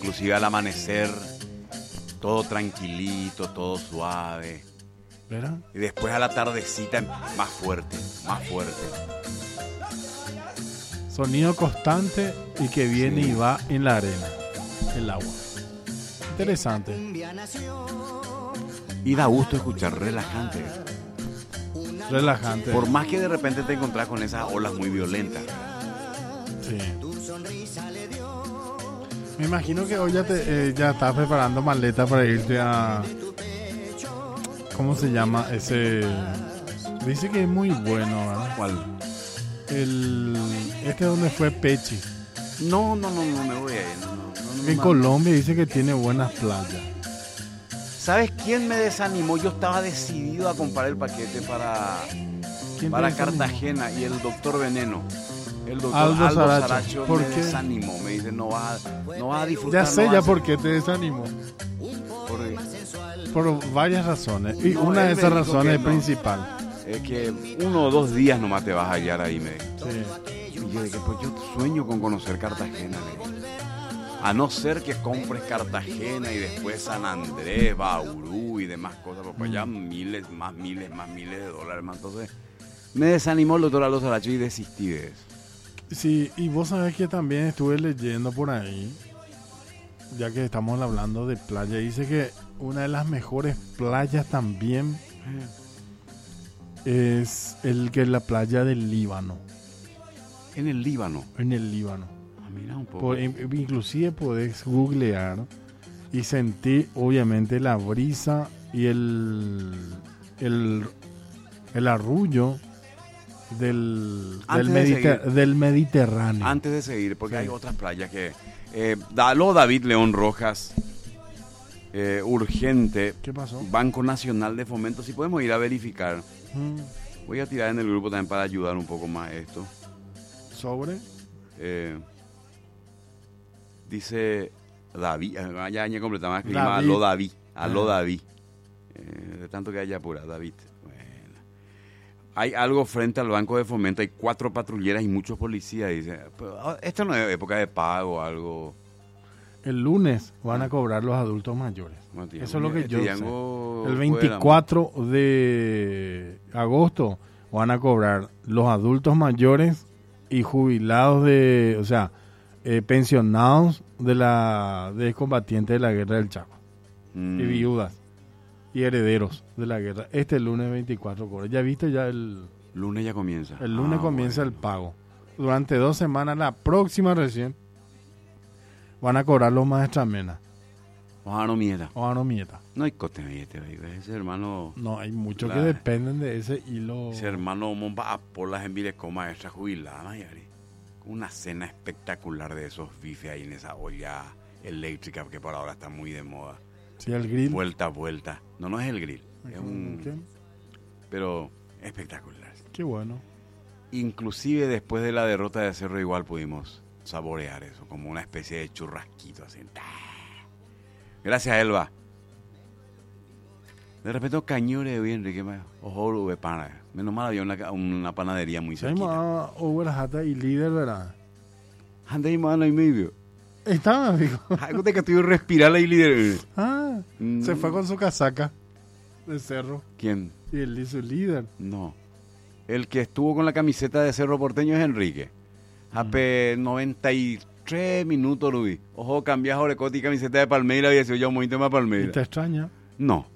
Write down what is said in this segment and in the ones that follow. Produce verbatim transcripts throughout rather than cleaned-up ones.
inclusive al amanecer, todo tranquilito, todo suave. ¿Verdad? Y después a la tardecita más fuerte, más fuerte. Sonido constante y que viene Sí. y va en la arena, el agua. Interesante. Y da gusto escuchar, relajante. Relajante. Por más que de repente te encontrás con esas olas muy violentas. Sí. Me imagino que hoy ya, te, eh, ya estás preparando maleta para irte a... ¿Cómo se llama? Ese... Dice que es muy bueno, ¿verdad? ¿Cuál? El... Este es donde fue Pechi. No, no, no, no me voy a ir. No, no, no, no, En no. Colombia dice que tiene buenas playas. ¿Sabes quién me desanimó? Yo estaba decidido a comprar el paquete para, ¿Quién para te desanimó? Cartagena y el doctor Veneno. El doctor Aldo Aldo, Saracho. Saracho ¿Por me qué? desanimó. Me dice, no vas a, no vas a disfrutar. Ya sé no ya vas a por hacer- qué te desanimó. Por- Por varias razones. Y No, una de él me esas dijo razones que es no. principal. Es que uno o dos días nomás te vas a hallar ahí, me dijo. Sí. Y yo dije, pues yo sueño con conocer Cartagena. le dije. A no ser que compres Cartagena y después San Andrés, Bauru y demás cosas, porque pues ya miles, más miles, más miles de dólares más. Entonces, me desanimó el doctor Aldo Saracho y desistí de eso. Sí, y vos sabés que también estuve leyendo por ahí, ya que estamos hablando de playa, dice que una de las mejores playas también es el que es la playa del Líbano, En el Líbano. en el Líbano. Ah, mira un poco. Por- inclusive podés googlear y sentir obviamente la brisa y el el, el arrullo del, Antes del, de Mediter- seguir. del Mediterráneo. Antes de seguir, porque Sí. hay otras playas que... Eh, Daló David León Rojas, eh, urgente, ¿Qué pasó? Banco Nacional de Fomento, si podemos ir a verificar. Mm, Voy a tirar en el grupo también para ayudar un poco más a esto. sobre Eh, dice David, ah, ya ya completamos, escribimos David. aló David, aló Ah. David. Eh, de tanto que haya apura, David. Bueno. Hay algo frente al Banco de Fomento, hay cuatro patrulleras y muchos policías. Dice, pero, ah, esto no es época de pago o algo. el lunes van a cobrar los adultos mayores. Bueno, tío, Eso es lo que este yo sé. Diango El fue veinticuatro de agosto van a cobrar los adultos mayores y jubilados de, o sea, eh, pensionados de la de combatientes de la guerra del Chaco la- Mm, y viudas y herederos de la guerra. Este lunes veinticuatro cobra. Ya viste ya el lunes ya comienza. el lunes Ah, comienza bueno. el pago. Durante dos semanas, la próxima recién van a cobrar los maestras menas Ojalá no mieta. o no mieta. No hay coste este, ese hermano. No, hay muchos La- que dependen de ese hilo. Ese hermano Momba a por las envidias con maestra jubilada, Mayari. Una cena espectacular de esos bifes ahí en esa olla eléctrica que por ahora está muy de moda. Sí, el grill. Vuelta a vuelta. No, no es el grill. Es un, ¿Qué? pero espectacular. Qué bueno. Inclusive después de la derrota de Cerro igual pudimos saborear eso, como una especie de churrasquito así. Gracias, Elba. De repente cañores bien, Enrique. Ojo, de pana. Menos mal había una, una panadería muy Saímos cerquita. a Oberhata y líder, ¿verdad? Andei mano y medio. Estaba, amigo. Algo de que estuve respirar ahí, líder. Ah, Mm. se fue con su casaca de cerro. ¿Quién? Y él dice líder. No. El que estuvo con la camiseta de Cerro Porteño es Enrique. Hace noventa y tres minutos, Luis. Ojo, cambias Orecote y camiseta de Palmeira y decía yo un momento más ¿Y Palmeira. te extraña? No.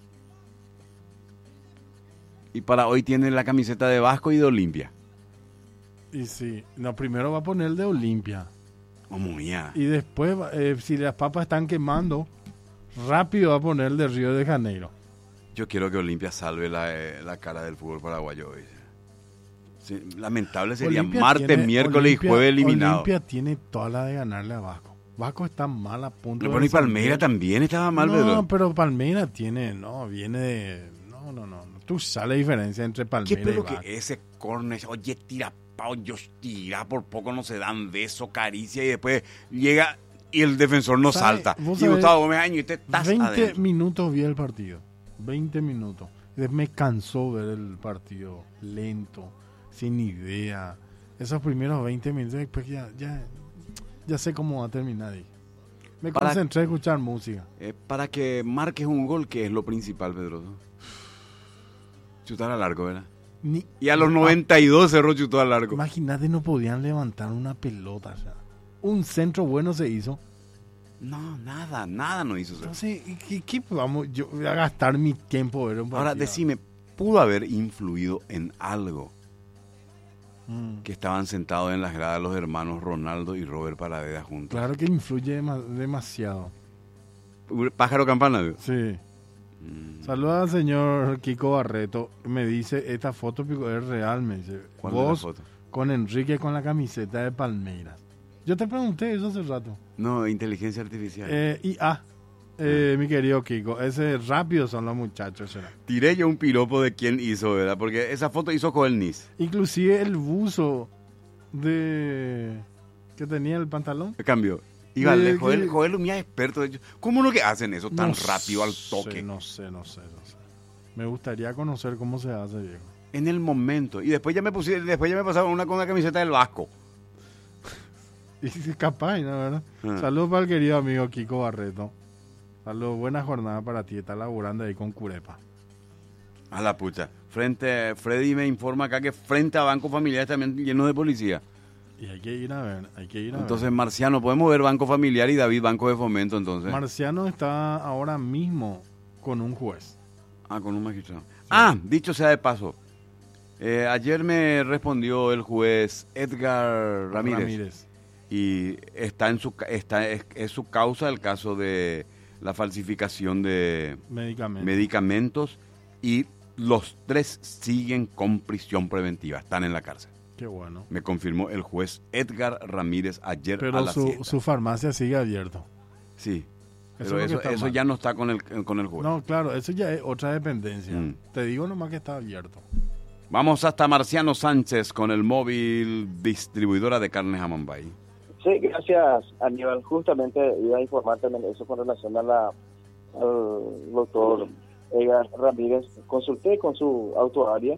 Y para hoy tiene la camiseta de Vasco y de Olimpia. Y sí. No, primero va a poner el de Olimpia. Como mía. Y después, eh, si las papas están quemando, rápido va a poner el de Río de Janeiro. Yo quiero que Olimpia salve la, eh, la cara del fútbol paraguayo hoy. Sí, lamentable sería Olimpia martes, tiene- miércoles Olimpia- y jueves eliminado. Olimpia tiene toda la de ganarle a Vasco. Vasco está mal a punto Pero de bueno, y Palmeira descender. también estaba mal, no, pero... pero Palmeira tiene, no, viene de... No, no, no. Tú sabes la diferencia entre ¿Qué Palmeira y pero Vasco. que ese córner? Oye, tira pao, yo tira, por poco no se dan beso, caricia y después llega y el defensor no ¿Sabe? salta. Vos Y sabés, Gustavo Gómez Año y te estás veinte adentro. minutos vi el partido. veinte minutos. Después me cansó ver el partido lento, sin idea. Esos primeros veinte minutos, después ya, ya, ya sé cómo va a terminar. Dije. Me para, concentré en escuchar música. eh, para que marques un gol, que es lo principal, Pedroso. Chutar al arco, ¿verdad? Ni, Y a los noventa y dos Cerro chutó al arco. Imagínate, no podían levantar una pelota. O sea, un centro bueno se hizo. No, nada, nada no hizo Cerro. Entonces, ¿qué, qué vamos? Yo voy a gastar mi tiempo ver un partido. Ahora, decime, ¿pudo haber influido en algo Mm. que estaban sentados en las gradas los hermanos Ronaldo y Robert Paladera juntos? Claro que influye dema- demasiado. Pájaro campana, ¿vio? Sí. Mm. Saluda al señor Kiko Barreto. Me dice, esta foto Pico, es real, me dice. ¿Cuál es la Vos foto? con Enrique con la camiseta de Palmeiras. Yo te pregunté eso hace rato. No, inteligencia artificial. Eh, y ah, eh, mi querido Kiko, ese rápido son los muchachos, ¿será? Tiré yo un piropo de quién hizo, ¿verdad? Porque esa foto hizo Joel Nis. Inclusive el buzo de que tenía el pantalón. ¿Qué cambió? Iba Eh, lejos. Joel, que- Joel Umía es experto. de- ¿Cómo lo que hacen eso tan No rápido al sé, toque? No sé, no sé, no sé. Me gustaría conocer cómo se hace, viejo. En el momento. Y después ya me pusieron, después ya me pasaron una con una camiseta del Vasco. Y sí, capaz, ¿no? ¿Verdad? Ah. Saludos para el querido amigo Kiko Barreto. Saludos, buena jornada para ti. Está laburando ahí con Curepa. A la pucha. Frente, Freddy me informa acá que frente a Banco Familiar también lleno de policía. Y hay que ir a ver, hay que ir a Entonces, ver. Marciano, podemos ver Banco Familiar y David Banco de Fomento, entonces. Marciano está ahora mismo con un juez. Ah, con un magistrado. Ah, dicho sea de paso. eh, ayer me respondió el juez Edgar Ramírez. Ramírez. Y está en su ca- está es, es su causa el caso de la falsificación de Medicamento. medicamentos y los tres siguen con prisión preventiva, están en la cárcel. Qué bueno. Me confirmó el juez Edgar Ramírez ayer a Pero la su, siesta. su farmacia sigue abierto. Sí, Eso pero es lo que eso, está eso mal. ya no está con el, con el juez. No, claro, eso ya es otra dependencia. Mm. Te digo nomás que está abierto. Vamos hasta Marciano Sánchez con el móvil distribuidora de carnes Amambay. Sí, gracias, Aníbal. Justamente iba a informar también eso con relación a la, al doctor Edgar Ramírez. Consulté con su autoárea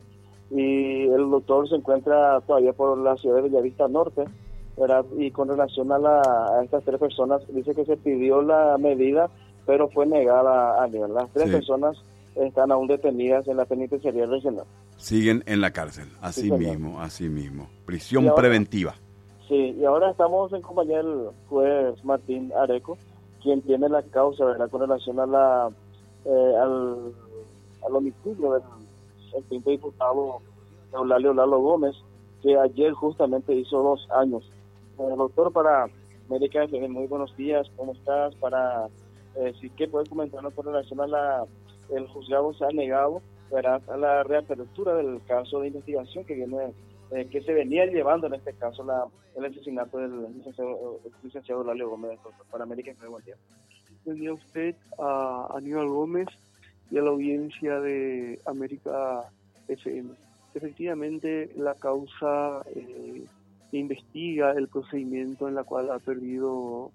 y el doctor se encuentra todavía por la ciudad de Bellavista Norte, ¿verdad? Y con relación a, la, a estas tres personas, dice que se pidió la medida, pero fue negada a Aníbal. Las tres Sí. personas están aún detenidas en la penitenciaría regional. Siguen en la cárcel, así Sí, señor. mismo, así mismo. Prisión Y ahora- preventiva. Sí, y ahora estamos en compañía del juez Martín Areco, quien tiene la causa, ¿verdad?, con relación a la eh, al, al homicidio del el quinto diputado Eulalio Lalo Gómez, que ayer justamente hizo dos años. Eh, doctor, para América F M, muy buenos días, ¿cómo estás? Para eh, si que puedes comentarnos con relación a la el juzgado se ha negado, ¿verdad?, a la reapertura del caso de investigación que viene eh, que se venía llevando en este caso la el asesinato del licenciado, el licenciado Eulalio Gómez. Para América F M, buen día. Buen día a usted, a Aníbal Gómez y a la audiencia de América F M. Efectivamente, la causa eh, investiga el procedimiento en la cual ha perdido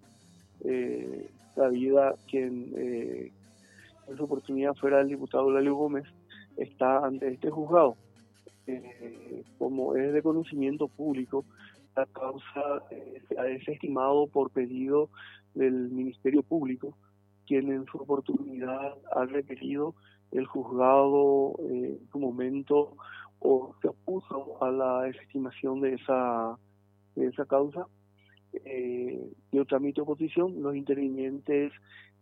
eh, la vida quien eh, en su oportunidad fuera el diputado Eulalio Gómez, está ante este juzgado. Eh, como es de conocimiento público, la causa eh, se ha desestimado por pedido del Ministerio Público, quien en su oportunidad ha requerido el juzgado eh, en su momento o se opuso a la desestimación de esa de esa causa. Eh, dio trámite de oposición, los intervinientes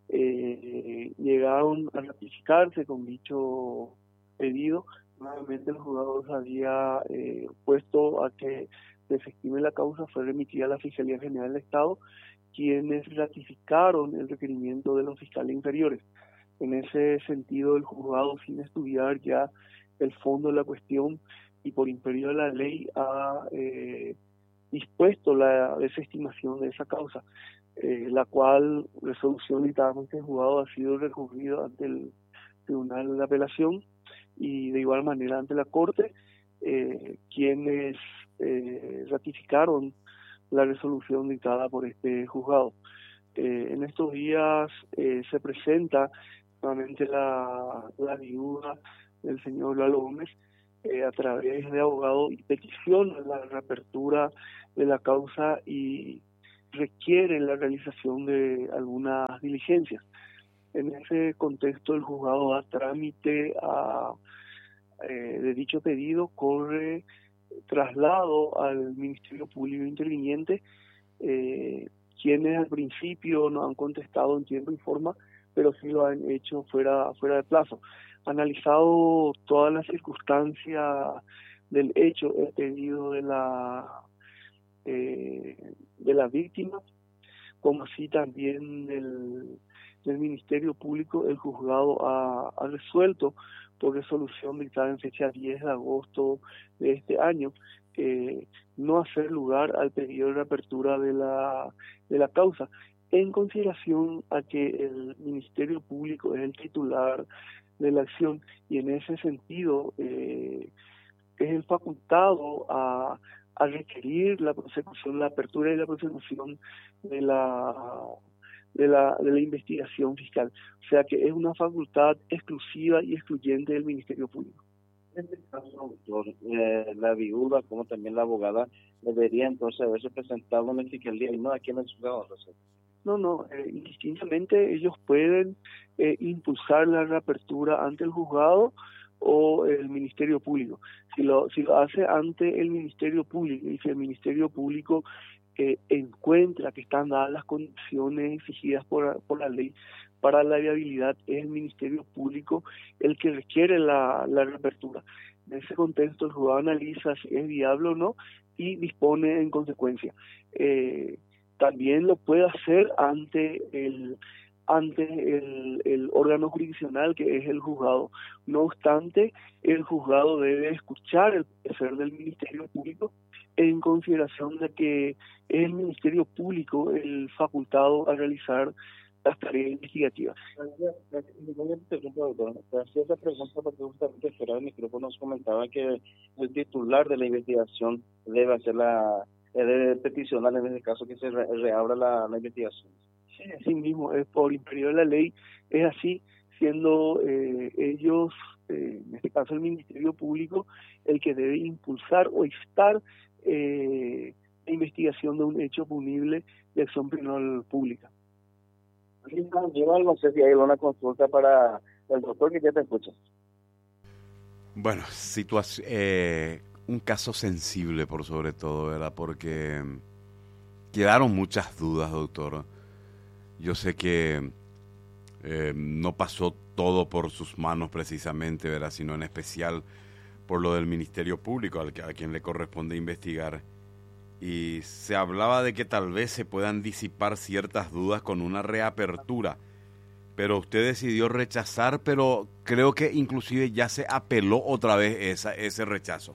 eh, llegaron a ratificarse con dicho pedido. Nuevamente el juzgado se había eh, puesto a que desestime la causa, fue remitida a la Fiscalía General del Estado, quienes ratificaron el requerimiento de los fiscales inferiores. En ese sentido, el juzgado, sin estudiar ya el fondo de la cuestión y por imperio de la ley, ha eh, dispuesto la desestimación de esa causa, eh, la cual resolución literalmente el juzgado ha sido recurrido ante el Tribunal de Apelación y de igual manera ante la Corte, eh, quienes eh, ratificaron la resolución dictada por este juzgado. Eh, en estos días eh, se presenta nuevamente la, la viuda del señor Lalo Gómez eh, a través de abogado y peticiona la reapertura de la causa y requiere la realización de algunas diligencias. En ese contexto, el juzgado da trámite a, eh, de dicho pedido, corre traslado al Ministerio Público Interviniente, eh, quienes al principio no han contestado en tiempo y forma, pero sí lo han hecho fuera, fuera de plazo. Analizado todas las circunstancias del hecho, el pedido de la, eh, de la víctima, como así también del, del Ministerio Público, el juzgado ha, ha resuelto por resolución dictada en fecha diez de agosto de este año, eh, no hacer lugar al pedido de reapertura de la, de la causa, en consideración a que el Ministerio Público es el titular de la acción y en ese sentido eh, es el facultado a, a requerir la prosecución, la apertura y la prosecución de la De la, de la investigación fiscal. O sea que es una facultad exclusiva y excluyente del Ministerio Público. En este caso, doctor, eh, la viuda como también la abogada debería entonces haberse presentado en la fiscalía y no aquí en el juzgado. No, no, eh, indistintamente ellos pueden eh, impulsar la reapertura ante el juzgado o el Ministerio Público. Si lo, si lo hace ante el Ministerio Público y si el Ministerio Público Eh, encuentra que están dadas las condiciones exigidas por, por la ley para la viabilidad, es el Ministerio Público el que requiere la, la reapertura. En ese contexto, el juzgado analiza si es viable o no y dispone en consecuencia. Eh, también lo puede hacer ante el ante el, el órgano jurisdiccional, que es el juzgado. No obstante, el juzgado debe escuchar el parecer del Ministerio Público en consideración de que es el Ministerio Público el facultado a realizar las tareas investigativas. Hacía esa pregunta porque justamente fuera del micrófono nos comentaba que el titular de la investigación debe hacer la, debe peticionar en ese caso que se re, reabra la, la investigación. Sí, así mismo, es por imperio de la ley, es así, siendo eh, ellos, eh, en este caso el Ministerio Público, el que debe impulsar o instar eh, la investigación de un hecho punible de acción penal pública. Yo no sé si hay una consulta para el doctor que ya te escucha. Bueno, situación, eh, un caso sensible por sobre todo, ¿verdad? Porque quedaron muchas dudas, doctor. Yo sé que eh, no pasó todo por sus manos precisamente, ¿verdad? Sino en especial por lo del Ministerio Público, al que, a quien le corresponde investigar. Y se hablaba de que tal vez se puedan disipar ciertas dudas con una reapertura, pero usted decidió rechazar, pero creo que inclusive ya se apeló otra vez esa, ese rechazo.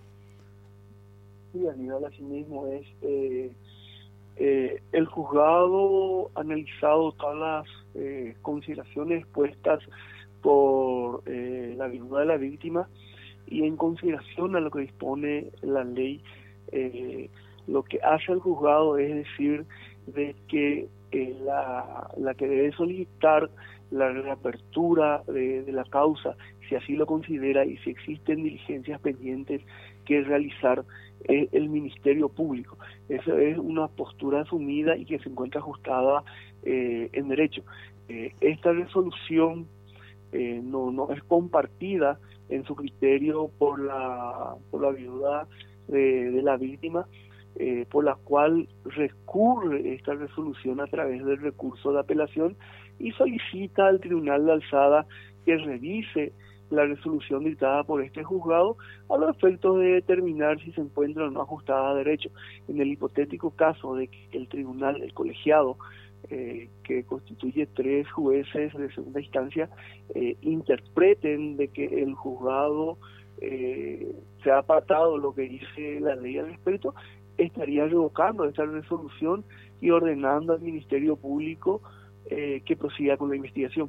Sí, Aníbal, así mismo es. Eh, eh, el juzgado ha analizado todas las eh, consideraciones puestas por eh, la viuda de la víctima y en consideración a lo que dispone la ley, eh, lo que hace el juzgado es decir de que eh, la, la que debe solicitar la reapertura de, de la causa, si así lo considera y si existen diligencias pendientes que realizar, es el Ministerio Público. Esa es una postura asumida y que se encuentra ajustada eh, en derecho. Eh, esta resolución eh, no, no es compartida en su criterio por la, por la viuda de, de la víctima, Eh, por la cual recurre esta resolución a través del recurso de apelación y solicita al Tribunal de Alzada que revise la resolución dictada por este juzgado a los efectos de determinar si se encuentra o no ajustada a derecho. En el hipotético caso de que el tribunal, el colegiado, eh, que constituye tres jueces de segunda instancia, eh, interpreten de que el juzgado eh, se ha apartado lo que dice la ley al respecto, estaría revocando esta resolución y ordenando al Ministerio Público eh, que prosiga con la investigación.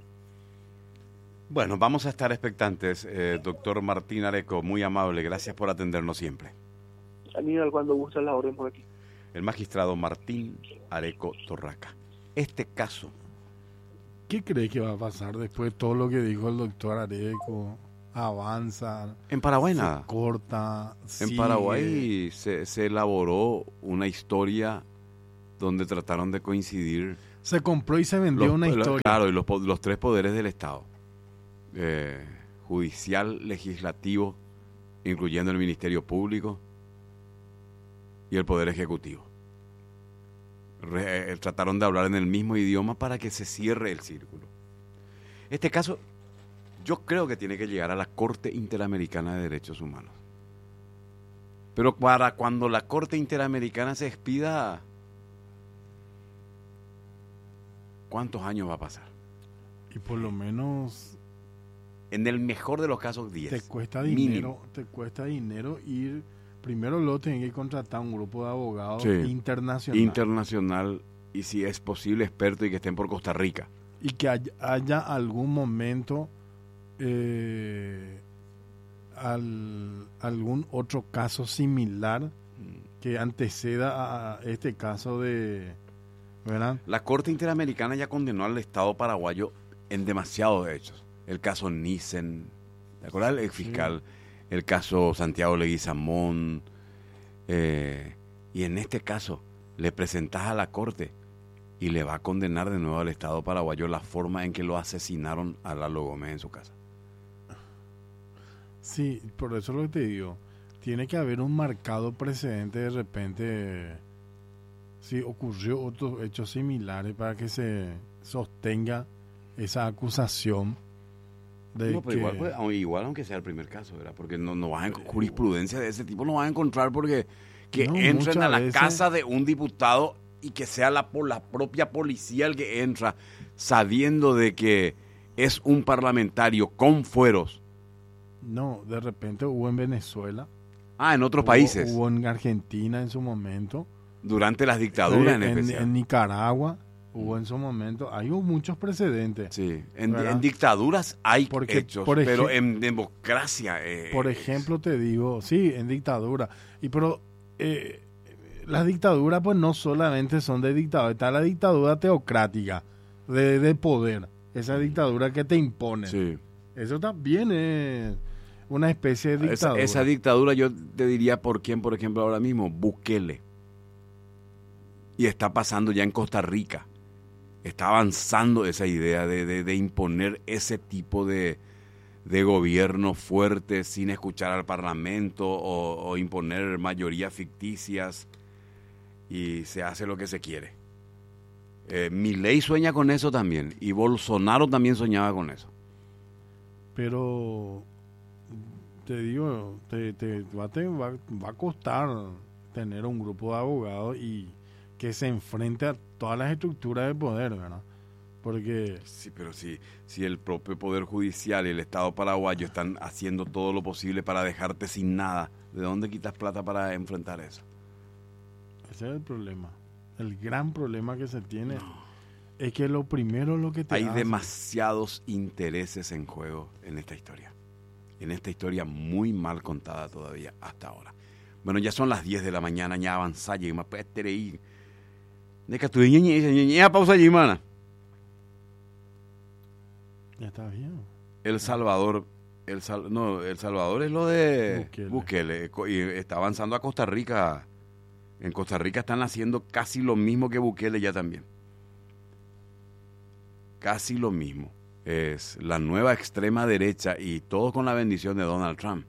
Bueno, vamos a estar expectantes, eh, doctor Martín Areco, muy amable, gracias por atendernos siempre. Aníbal, cuando gusta la orden por aquí. El magistrado Martín Areco Torraca. Este caso. ¿Qué cree que va a pasar después de todo lo que dijo el doctor Areco? Avanza. En Paraguay se nada. Corta. En sigue. Paraguay se, se elaboró una historia donde trataron de coincidir. Se compró y se vendió Los, una los- historia. Claro, y los, po- los tres poderes del Estado. Eh, judicial, legislativo, incluyendo el Ministerio Público y el Poder Ejecutivo. Re- eh, trataron de hablar en el mismo idioma para que se cierre el círculo. Este caso, yo creo que tiene que llegar a la Corte Interamericana de Derechos Humanos. Pero para cuando la Corte Interamericana se expida, ¿cuántos años va a pasar? Y por lo menos En el mejor de los casos, te diez. cuesta Mínimo. dinero, te cuesta dinero ir. Primero luego tenés que contratar un grupo de abogados Sí. internacional Internacional, y si es posible, experto y que estén por Costa Rica. y que haya, haya algún momento eh, al, algún otro caso similar que anteceda a este caso de, ¿verdad? La Corte Interamericana ya condenó al Estado paraguayo en demasiados hechos. El caso Nissen, ¿te acuerdas? El fiscal, el caso Santiago Leguizamón. Eh, y en este caso, le presentás a la Corte y le va a condenar de nuevo al Estado paraguayo la forma en que lo asesinaron a Lalo Gómez en su casa. Sí, por eso lo que te digo, tiene que haber un marcado precedente de repente, si ocurrió otros hechos similares para que se sostenga esa acusación de No, pero que igual, pues, au- igual aunque sea el primer caso, ¿verdad? Porque no, no vas a encontrar jurisprudencia de ese tipo, no vas a encontrar porque que No, entren muchas a la veces- casa de un diputado y que sea la, por la propia policía el que entra, sabiendo de que es un parlamentario con fueros. no, de repente hubo en Venezuela, Ah, en otros hubo- países, hubo en Argentina en su momento, durante las dictaduras en en, especial. en Nicaragua hubo en su momento, hay muchos precedentes. Sí, en, ¿verdad? en dictaduras hay Porque, hechos, por pero ej- en democracia... eh, Por ejemplo, te digo, sí, en dictadura. Y pero eh, las dictaduras, pues no solamente son de dictadura, está la dictadura teocrática, de, de poder, esa dictadura que te impone. sí. Eso también es una especie de Esa, dictadura. esa dictadura yo te diría por quién, por ejemplo, ahora mismo, Bukele. Y está pasando ya en Costa Rica. Está avanzando esa idea de, de, de imponer ese tipo de, de gobierno fuerte sin escuchar al Parlamento o, o imponer mayorías ficticias y se hace lo que se quiere. Eh, Milei sueña con eso también y Bolsonaro también soñaba con eso. Pero te digo, te, te, va, te va, va a costar tener un grupo de abogados y que se enfrente a todas las estructuras de poder, ¿verdad? Porque Sí, pero si, si el propio Poder Judicial y el Estado paraguayo están haciendo todo lo posible para dejarte sin nada, ¿de dónde quitas plata para enfrentar eso? ese es el problema. El gran problema que se tiene es que lo primero lo que te Hay hace- demasiados intereses en juego en esta historia. En esta historia muy mal contada todavía hasta ahora. Bueno, ya son las diez de la mañana, ya avanzá, y más puedes tener ahí. De que tu niña pausa allí, mana. Ya está bien. El Salvador, el Sal- no, El Salvador es lo de Bukele. Bukele, co- y está avanzando a Costa Rica. En Costa Rica están haciendo casi lo mismo que Bukele ya también. Casi lo mismo. Es la nueva extrema derecha y todo con la bendición de Donald Trump.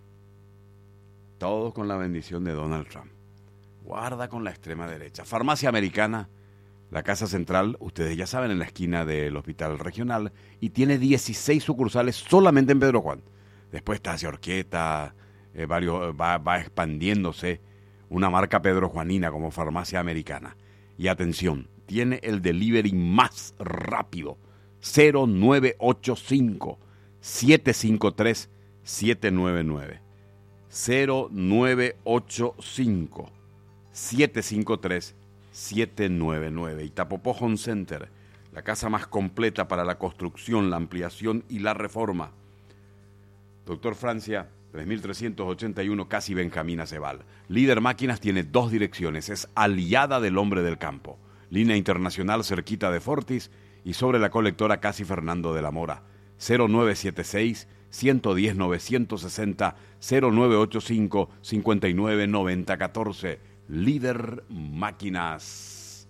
Todos con la bendición de Donald Trump. Guarda con la extrema derecha. Farmacia Americana, la casa central, ustedes ya saben, en la esquina del Hospital Regional, y tiene dieciséis sucursales solamente en Pedro Juan. Después está hacia Orqueta, eh, varios, va, va expandiéndose una marca Pedro Juanina como Farmacia Americana. Y atención, tiene el delivery más rápido, cero nueve ocho cinco, siete cinco tres, siete nueve nueve. cero nueve ocho cinco, siete cinco tres, siete nueve nueve. Itapopó Home Center, la casa más completa para la construcción, la ampliación y la reforma. Doctor Francia, tres mil trescientos ochenta y uno, casi Benjamín Aceval. Líder Máquinas tiene dos direcciones, es aliada del hombre del campo. Línea internacional cerquita de Fortis y sobre la colectora casi Fernando de la Mora. cero nueve siete seis, uno uno cero, nueve seis cero, cero nueve ocho cinco, cinco nueve nueve cero uno cuatro. Líder Máquinas.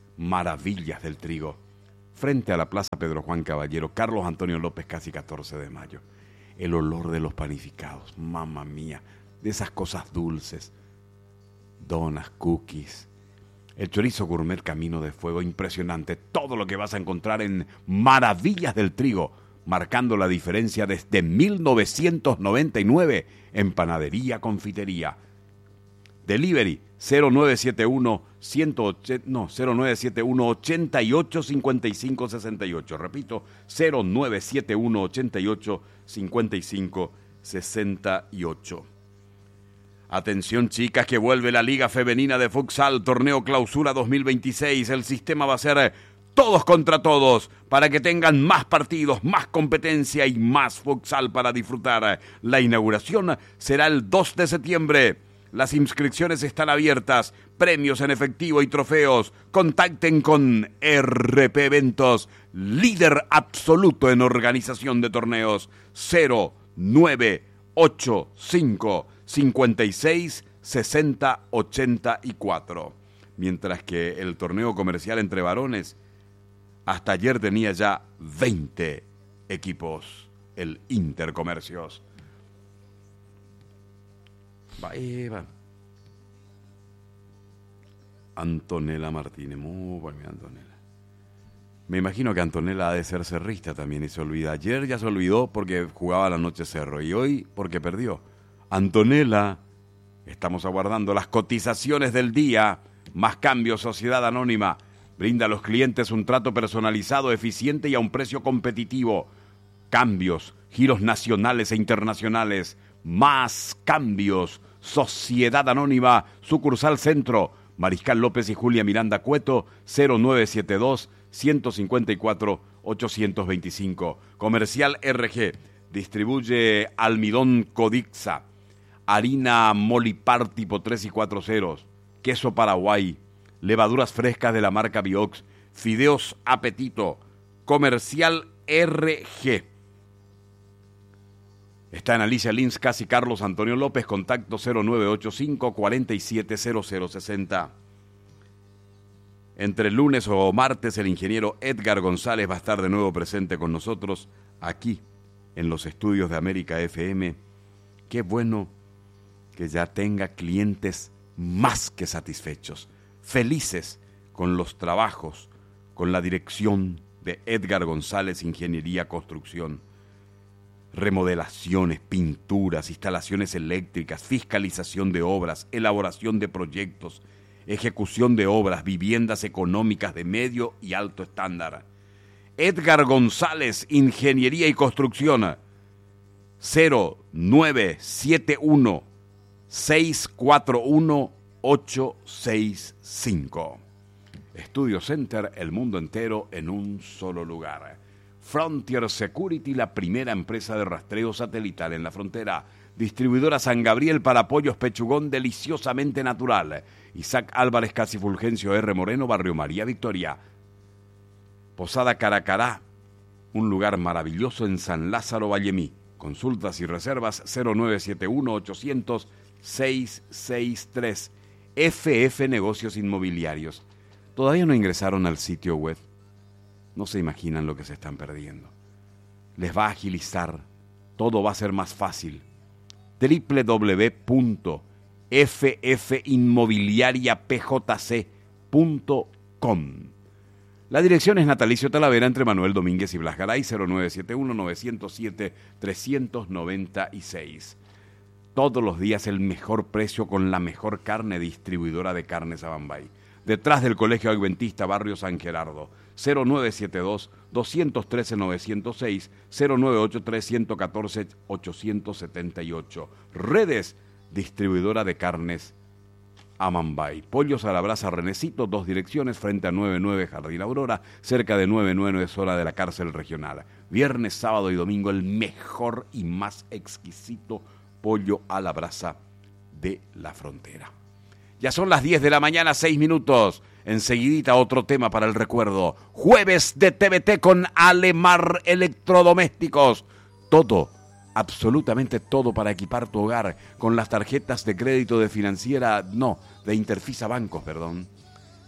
Maravillas del Trigo, frente a la Plaza Pedro Juan Caballero, Carlos Antonio López, casi catorce de mayo. El olor de los panificados, mamma mía, de esas cosas dulces, donas, cookies, el chorizo gourmet Camino de Fuego, impresionante, todo lo que vas a encontrar en Maravillas del Trigo, marcando la diferencia desde mil novecientos noventa y nueve en panadería, confitería. Delivery cero nueve siete uno, ciento ochenta, no, cero nueve siete uno, ochenta y ocho, cincuenta y cinco, sesenta y ocho. Repito, cero nueve siete uno, ochenta y ocho, cincuenta y cinco, sesenta y ocho. Atención, chicas, que vuelve la Liga Femenina de Futsal, Torneo Clausura dos mil veintiséis. El sistema va a ser todos contra todos, para que tengan más partidos, más competencia y más futsal para disfrutar. La inauguración será el dos de septiembre. Las inscripciones están abiertas, premios en efectivo y trofeos. Contacten con R P Eventos, líder absoluto en organización de torneos. cero nueve ocho cinco, cincuenta y seis, sesenta, ochenta y cuatro. Mientras que el torneo comercial entre varones hasta ayer tenía ya veinte equipos, el Intercomercios. Va, eh, va. Antonella Martínez, muy buena Antonella. Me imagino que Antonella ha de ser cerrista también y se olvida. Ayer ya se olvidó porque jugaba la noche Cerro y hoy porque perdió. Antonella, estamos aguardando las cotizaciones del día. Más cambios, Sociedad Anónima. Brinda a los clientes un trato personalizado, eficiente y a un precio competitivo. Cambios, giros nacionales e internacionales. Más cambios. Sociedad Anónima, sucursal Centro, Mariscal López y Julia Miranda Cueto, cero nueve siete dos, uno cinco cuatro, ocho dos cinco. Comercial R G, distribuye almidón Codixa, harina Molipar tipo tres y cuatro ceros, queso Paraguay, levaduras frescas de la marca Biox, fideos Apetito. Comercial R G. Está en Alicia Lins, casi Carlos Antonio López, contacto cero nueve ocho cinco, cuarenta y siete, cero cero sesenta. Entre lunes o martes el ingeniero Edgar González va a estar de nuevo presente con nosotros aquí en los estudios de América F M. Qué bueno que ya tenga clientes más que satisfechos, felices con los trabajos, con la dirección de Edgar González Ingeniería Construcción. Remodelaciones, pinturas, instalaciones eléctricas, fiscalización de obras, elaboración de proyectos, ejecución de obras, viviendas económicas de medio y alto estándar. Edgar González, Ingeniería y Construcción, cero nueve siete uno, seis cuatro uno, ocho seis cinco. Estudio Center, el mundo entero en un solo lugar. Frontier Security, la primera empresa de rastreo satelital en la frontera. Distribuidora San Gabriel para pollos Pechugón deliciosamente natural. Isaac Álvarez, Casi Fulgencio R. Moreno, Barrio María Victoria. Posada Caracará, un lugar maravilloso en San Lázaro Vallemí. Consultas y reservas cero nueve siete uno, ochocientos, seiscientos sesenta y tres. F F Negocios Inmobiliarios. Todavía no ingresaron al sitio web. No se imaginan lo que se están perdiendo. Les va a agilizar, todo va a ser más fácil. doble u doble u doble u punto f f inmobiliaria p j c punto com. La dirección es Natalicio Talavera entre Manuel Domínguez y Blas Garay, cero nueve siete uno, nueve cero siete, tres nueve seis. Todos los días el mejor precio con la mejor carne, distribuidora de carnes Abambay. Detrás del Colegio Adventista, Barrio San Gerardo, cero nueve siete dos, dos uno tres, nueve cero seis, cero nueve ocho tres, uno uno cuatro, ocho siete ocho. Redes, distribuidora de carnes Amambay. Pollos a la brasa Renecito, dos direcciones, frente a noventa y nueve Jardín Aurora, cerca de noventa y nueve zona de la cárcel regional. Viernes, sábado y domingo, el mejor y más exquisito pollo a la brasa de la frontera. Ya son las diez de la mañana, seis minutos. Enseguidita otro tema para el recuerdo. Jueves de T V T con Alemar Electrodomésticos. Todo, absolutamente todo para equipar tu hogar con las tarjetas de crédito de financiera, no, de Interfisa Bancos, perdón.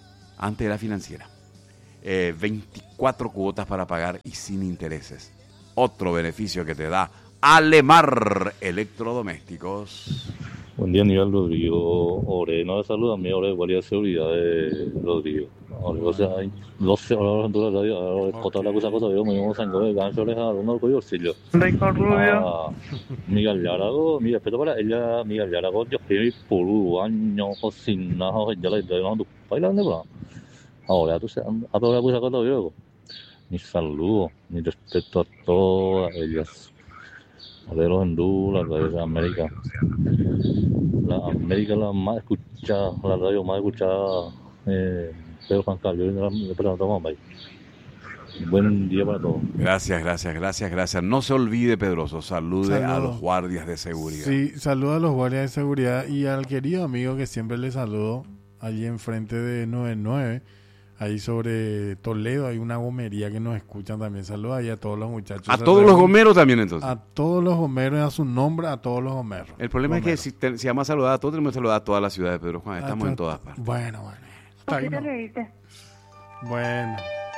antes era financiera. Eh, veinticuatro cuotas para pagar y sin intereses. Otro beneficio que te da Alemar Electrodomésticos. Buen día, Aníbal Rodrigo. Ore, no le saluda a mí, ahora igual de seguridad de Rodrigo. O sea, hay doce horas en la radio, ahora otra la cosa, cosa, yo me llamo Sango de Gancho, les hago uno de bolsillo. Ricardo Rubio. Ah, Miguel Yarago, mi respeto para ella, Miguel Yarago, yo estoy por un año cocinado, ya le estoy dando bailando, bro. Ahora tú sabes, a toda la cosa, cosa, yo. Mi saludo, mi respeto a todas ellas. A ver los Honduras, la de América. La América la más escuchada, la radio más escuchada, eh, Pedro Juan Carlos, yo le preguntamos a Mike. Buen día para todos. Gracias, gracias, gracias, gracias. No se olvide, Pedroso, salude Saludo. a los guardias de seguridad. Sí, saluda a los guardias de seguridad y al querido amigo que siempre le saludo allí enfrente de noventa y nueve. Ahí sobre Toledo hay una gomería que nos escuchan también. Saludos ahí a todos los muchachos. A todos los gomeros también, entonces. A todos los gomeros, a su nombre, a todos los gomeros. El problema Gomeros. es que si, te, si vamos a saludar a todos, tenemos que saludar a toda la ciudad de Pedro Juan. Estamos Ah, en todas partes. Bueno, bueno. Está ahí, ¿no? Bueno.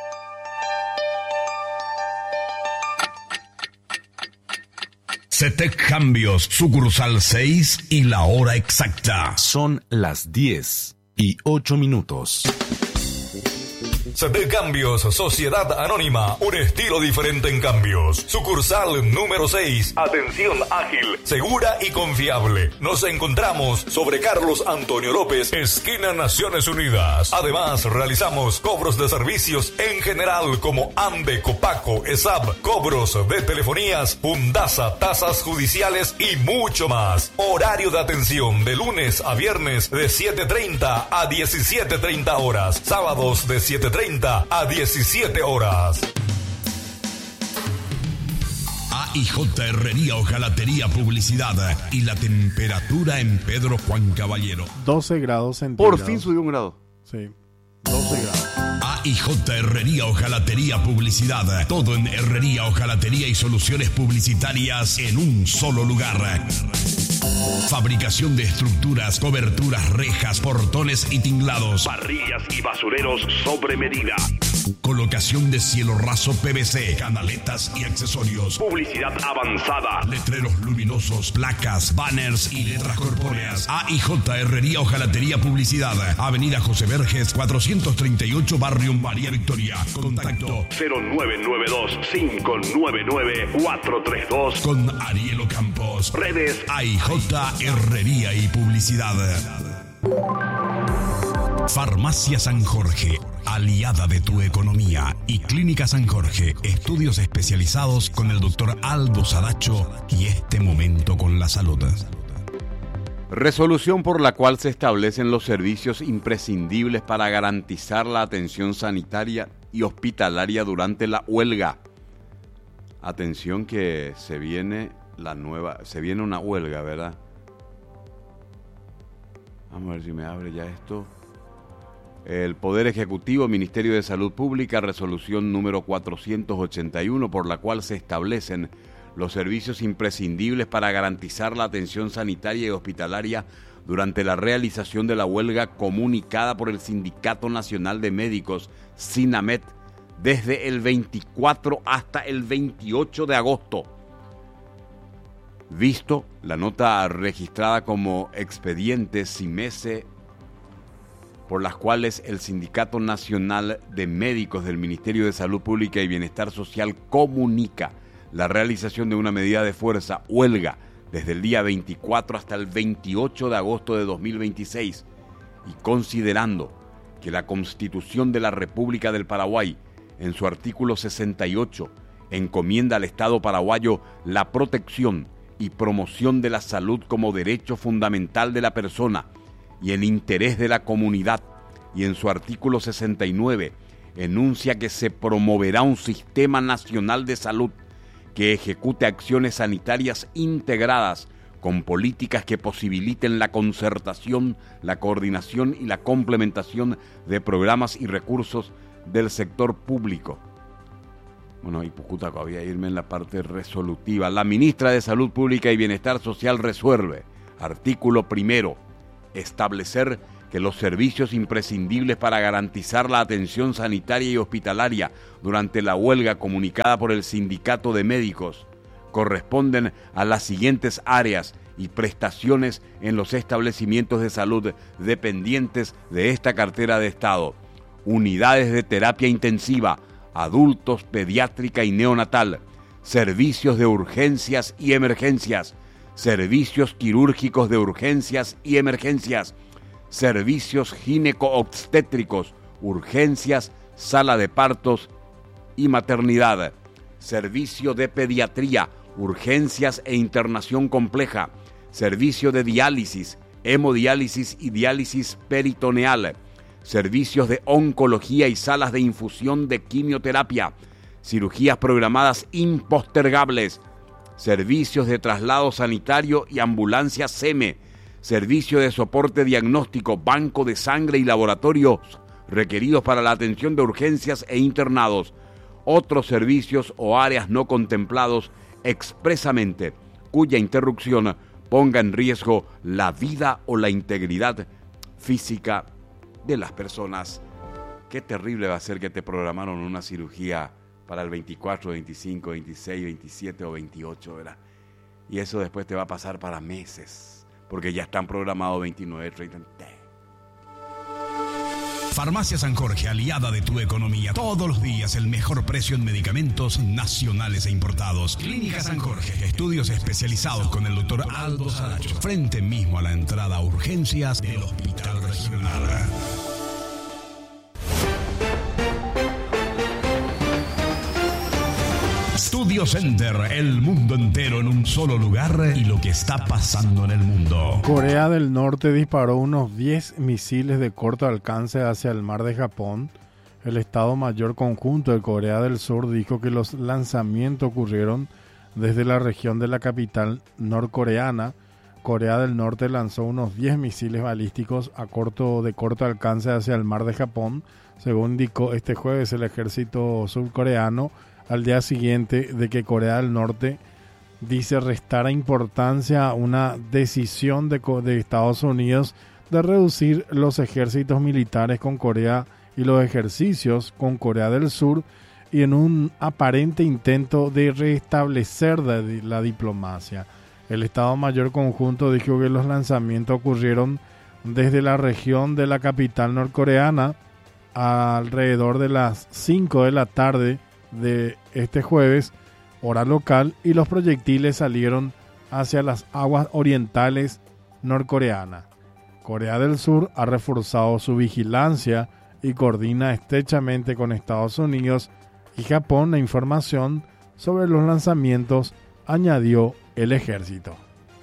Cetec Cambios, sucursal seis y la hora exacta. Son las diez y ocho minutos. Cetec Cambios, Sociedad Anónima, un estilo diferente en cambios. Sucursal número seis, atención ágil, segura y confiable. Nos encontramos sobre Carlos Antonio López, esquina Naciones Unidas. Además, realizamos cobros de servicios en general como AMBE, Copaco, ESAB, cobros de telefonías, Fundasa, tasas judiciales y mucho más. Horario de atención de lunes a viernes de siete treinta a diecisiete treinta horas. Sábados de siete treinta a diecisiete horas. A I J Herrería, Hojalatería, Publicidad y la temperatura en Pedro Juan Caballero. doce grados centígrados. Por fin subió un grado. Sí, doce grados. A I J Herrería, Hojalatería, Publicidad. Todo en herrería, hojalatería y soluciones publicitarias en un solo lugar. Fabricación de estructuras, coberturas, rejas, portones y tinglados. Parrillas y basureros sobre medida. Colocación de cielo raso P V C, canaletas y accesorios. Publicidad avanzada. Letreros luminosos, placas, banners y letras corpóreas. A I J Herrería, Hojalatería, Publicidad. Avenida José Verges, cuatrocientos treinta y ocho, Barrio María Victoria. Contacto cero nueve nueve dos cinco nueve nueve cuatro tres dos. con Ariel Ocampos. Redes A I J Herrería y Publicidad. Farmacia San Jorge, aliada de tu economía, y Clínica San Jorge, estudios especializados con el doctor Aldo Sadacho y este momento con la salud. Resolución por la cual se establecen los servicios imprescindibles para garantizar la atención sanitaria y hospitalaria durante la huelga. Atención que se viene la nueva, se viene una huelga, ¿verdad? Vamos a ver si me abre ya esto. El Poder Ejecutivo, Ministerio de Salud Pública, resolución número cuatrocientos ochenta y uno, por la cual se establecen los servicios imprescindibles para garantizar la atención sanitaria y hospitalaria durante la realización de la huelga comunicada por el Sindicato Nacional de Médicos, SINAMED, desde el veinticuatro hasta el veintiocho de agosto. Visto la nota registrada como expediente SIMESE, por las cuales el Sindicato Nacional de Médicos del Ministerio de Salud Pública y Bienestar Social comunica la realización de una medida de fuerza, huelga, desde el día veinticuatro hasta el veintiocho de agosto de dos mil veintiséis, y considerando que la Constitución de la República del Paraguay, en su artículo sesenta y ocho, encomienda al Estado paraguayo la protección y promoción de la salud como derecho fundamental de la persona y en interés de la comunidad, y en su artículo sesenta y nueve enuncia que se promoverá un sistema nacional de salud que ejecute acciones sanitarias integradas con políticas que posibiliten la concertación, la coordinación y la complementación de programas y recursos del sector público. Bueno, y Pucutaco, había irme en la parte resolutiva. La ministra de Salud Pública y Bienestar Social resuelve, artículo primero, establecer que los servicios imprescindibles para garantizar la atención sanitaria y hospitalaria durante la huelga comunicada por el Sindicato de Médicos corresponden a las siguientes áreas y prestaciones en los establecimientos de salud dependientes de esta cartera de Estado: unidades de terapia intensiva, adultos, pediátrica y neonatal, servicios de urgencias y emergencias, servicios quirúrgicos de urgencias y emergencias, servicios gineco-obstétricos, urgencias, sala de partos y maternidad, servicio de pediatría, urgencias e internación compleja, servicio de diálisis, hemodiálisis y diálisis peritoneal, servicios de oncología y salas de infusión de quimioterapia, cirugías programadas impostergables, servicios de traslado sanitario y ambulancia SEME, servicio de soporte diagnóstico, banco de sangre y laboratorios requeridos para la atención de urgencias e internados, otros servicios o áreas no contemplados expresamente, cuya interrupción ponga en riesgo la vida o la integridad física de las personas. Qué terrible va a ser que te programaron una cirugía para el veinticuatro, veinticinco, veintiséis, veintisiete o veintiocho, ¿verdad? Y eso después te va a pasar para meses, porque ya están programados veintinueve, treinta. Farmacia San Jorge, aliada de tu economía. Todos los días el mejor precio en medicamentos nacionales e importados. Clínica San Jorge, estudios especializados con el doctor Aldo Saracho. Frente mismo a la entrada a urgencias del Hospital Regional. Studio Center, el mundo entero en un solo lugar y lo que está pasando en el mundo. Corea del Norte disparó unos diez misiles de corto alcance hacia el mar de Japón. El Estado Mayor Conjunto de Corea del Sur dijo que los lanzamientos ocurrieron desde la región de la capital norcoreana. Corea del Norte lanzó unos diez misiles balísticos a corto, de corto alcance hacia el mar de Japón, según indicó este jueves el ejército surcoreano, al día siguiente de que Corea del Norte dice restara importancia a una decisión de, de Estados Unidos de reducir los ejércitos militares con Corea y los ejercicios con Corea del Sur, y en un aparente intento de restablecer la, la diplomacia. El Estado Mayor Conjunto dijo que los lanzamientos ocurrieron desde la región de la capital norcoreana alrededor de las cinco de la tarde de este jueves, hora local, y los proyectiles salieron hacia las aguas orientales norcoreanas. Corea del Sur ha reforzado su vigilancia y coordina estrechamente con Estados Unidos y Japón la información sobre los lanzamientos, añadió el ejército.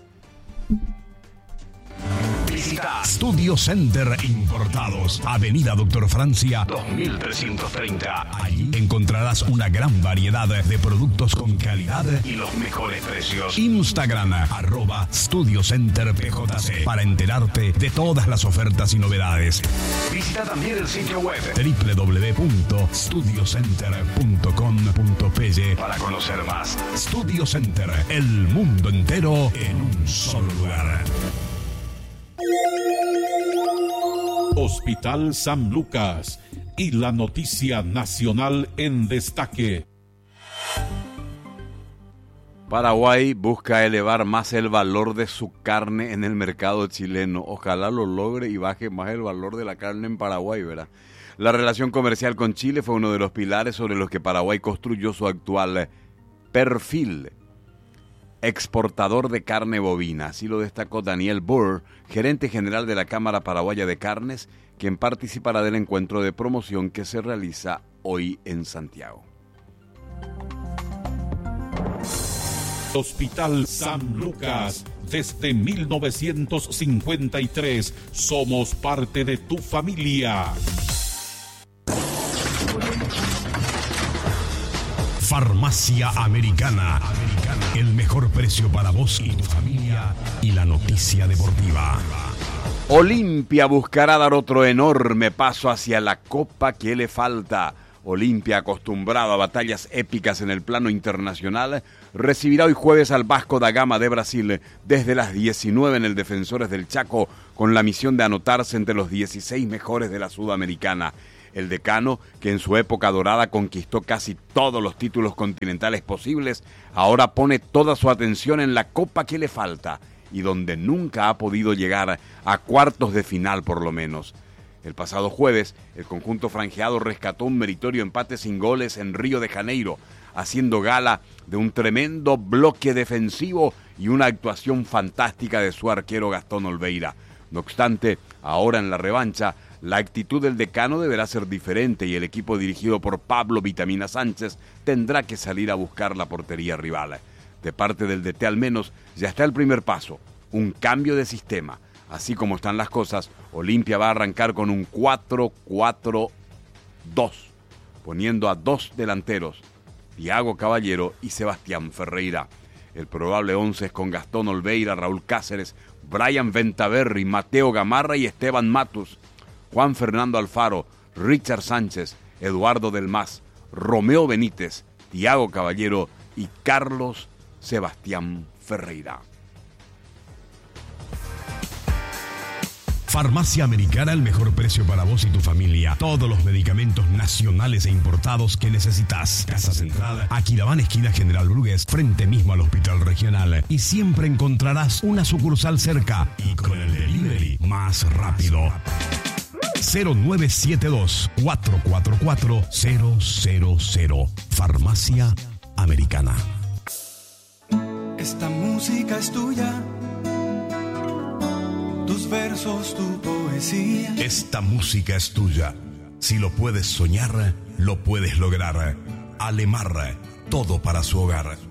Visita Studio Center Importados, Avenida Doctor Francia dos mil trescientos treinta. Allí encontrarás una gran variedad de productos con calidad y los mejores precios. Instagram, arroba Studio Center P J C, para enterarte de todas las ofertas y novedades. Visita también el sitio web doble u doble u doble u punto studio center punto com punto p y para conocer más. Studio Center, el mundo entero en un solo lugar. Hospital San Lucas y la noticia nacional en destaque. Paraguay busca elevar más el valor de su carne en el mercado chileno. Ojalá lo logre y baje más el valor de la carne en Paraguay, ¿verdad? La relación comercial con Chile fue uno de los pilares sobre los que Paraguay construyó su actual perfil exportador de carne bovina. Así lo destacó Daniel Burr, gerente general de la Cámara Paraguaya de Carnes, quien participará del encuentro de promoción que se realiza hoy en Santiago. Hospital San Lucas, desde mil novecientos cincuenta y tres, somos parte de tu familia. Farmacia Americana. El mejor precio para vos y tu familia. Y la noticia deportiva. Olimpia buscará dar otro enorme paso hacia la copa que le falta. Olimpia, acostumbrado a batallas épicas en el plano internacional, recibirá hoy jueves al Vasco da Gama de Brasil desde las diecinueve en el Defensores del Chaco, con la misión de anotarse entre los dieciséis mejores de la Sudamericana. El decano, que en su época dorada conquistó casi todos los títulos continentales posibles, ahora pone toda su atención en la copa que le falta y donde nunca ha podido llegar a cuartos de final por lo menos. El pasado jueves, el conjunto franjeado rescató un meritorio empate sin goles en Río de Janeiro, haciendo gala de un tremendo bloque defensivo y una actuación fantástica de su arquero Gastón Olveira. No obstante, ahora en la revancha, la actitud del decano deberá ser diferente y el equipo dirigido por Pablo Vitamina Sánchez tendrá que salir a buscar la portería rival. De parte del D T al menos ya está el primer paso, un cambio de sistema. Así como están las cosas, Olimpia va a arrancar con un cuatro cuatro dos, poniendo a dos delanteros, Thiago Caballero y Sebastián Ferreira. El probable once es con Gastón Olveira, Raúl Cáceres, Brian Ventaverri, Mateo Gamarra y Esteban Matus, Juan Fernando Alfaro, Richard Sánchez, Eduardo Del Mas, Romeo Benítez, Thiago Caballero y Carlos Sebastián Ferreira. Farmacia Americana, el mejor precio para vos y tu familia. Todos los medicamentos nacionales e importados que necesitas. Casa Central, Aquilabán, esquina General Brugués, frente mismo al Hospital Regional. Y siempre encontrarás una sucursal cerca y con el delivery más rápido. cero nueve siete dos, cuatro cuatro cuatro, cero cero cero. Farmacia Americana. Esta música es tuya. Tus versos, tu poesía. Esta música es tuya. Si lo puedes soñar, lo puedes lograr. Alemar, todo para su hogar.